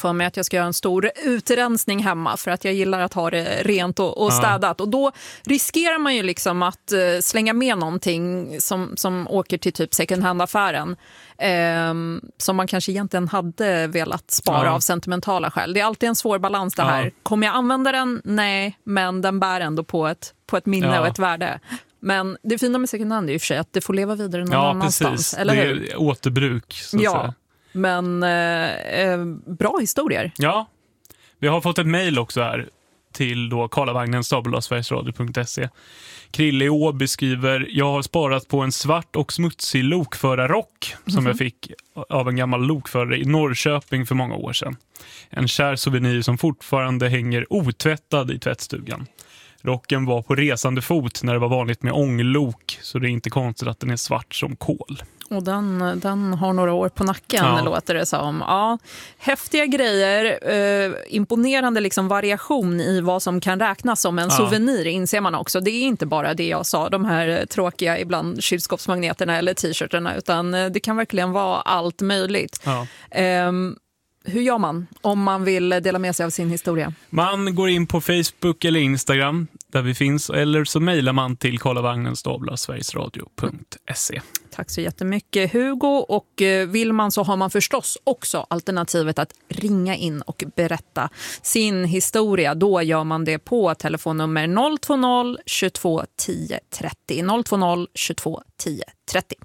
för mig att jag ska göra en stor utrensning hemma för att jag gillar att ha det rent och städat. Och då riskerar man ju liksom att slänga med någonting som åker till typ second hand-affären. Som man kanske egentligen hade velat spara av sentimentala skäl. Det är alltid en svår balans det här. Kommer jag använda den? Nej, men den bär ändå på ett minne och ett värde. Men det fina med second hand är ju för sig att det får leva vidare någon annanstans. Precis. Eller hur? Det är återbruk, så att säga. Men bra historier. Ja, vi har fått ett mejl också här till då karlavagnen@sverigesradio.se. Krille i Åby skriver: jag har sparat på en svart och smutsig lokförarrock som jag fick av en gammal lokförare i Norrköping för många år sedan. En kär souvenir som fortfarande hänger otvättad i tvättstugan. Rocken var på resande fot när det var vanligt med ånglok, så det är inte konstigt att den är svart som kol. Och den har några år på nacken, låter det som. Ja, häftiga grejer, imponerande liksom variation i vad som kan räknas som en souvenir, inser man också. Det är inte bara det jag sa, de här tråkiga ibland kylskåpsmagneterna eller t-shirtarna, utan det kan verkligen vara allt möjligt. Ja. Hur gör man om man vill dela med sig av sin historia? Man går in på Facebook eller Instagram där vi finns, eller så mejlar man till karlavagnen@sverigesradio.se. Tack så jättemycket Hugo, och vill man så har man förstås också alternativet att ringa in och berätta sin historia. Då gör man det på telefonnummer 020 22 10 30. 020 22 10 30.